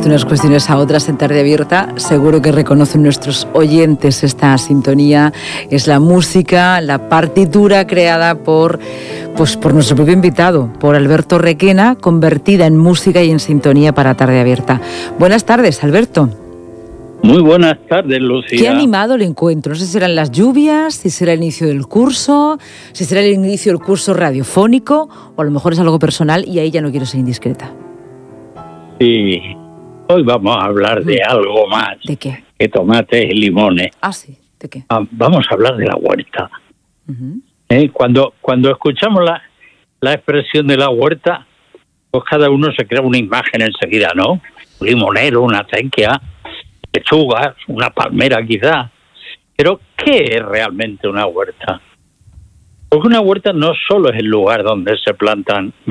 de unas cuestiones a otras en Tarde Abierta. Seguro que reconocen nuestros oyentes esta sintonía. Es la música, la partitura creada por nuestro propio invitado, por Alberto Requena, convertida en música y en sintonía para Tarde Abierta. Buenas tardes, Alberto. Muy buenas tardes, Lucía. Qué animado el encuentro. No sé si serán las lluvias, si será el inicio del curso, si será el inicio del curso radiofónico, o a lo mejor es algo personal y ahí ya no quiero ser indiscreta. Sí, hoy vamos a hablar de algo más. ¿De qué? Que tomates y limones. Ah, sí, ¿de qué? Vamos a hablar de la huerta. Uh-huh. Cuando escuchamos la expresión de la huerta, pues cada uno se crea una imagen enseguida, ¿no? Un limonero, una acequia, lechugas, una palmera quizá. Pero, ¿qué es realmente una huerta? Porque una huerta no solo es el lugar donde se plantan